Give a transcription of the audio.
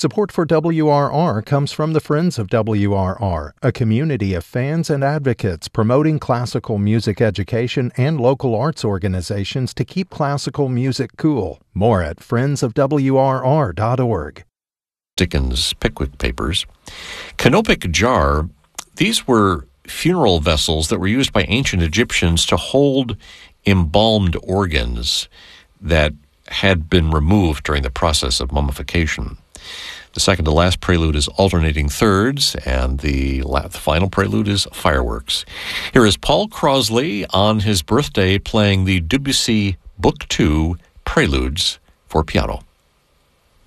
Support for WRR comes from the Friends of WRR, a community of fans and advocates promoting classical music education and local arts organizations to keep classical music cool. More at friendsofwrr.org. Dickens' Pickwick Papers. Canopic jar, these were funeral vessels that were used by ancient Egyptians to hold embalmed organs that had been removed during the process of mummification. The second to last prelude is alternating thirds, and the final prelude is fireworks. Here is Paul Crosley on his birthday playing the Debussy Book 2 Preludes for piano.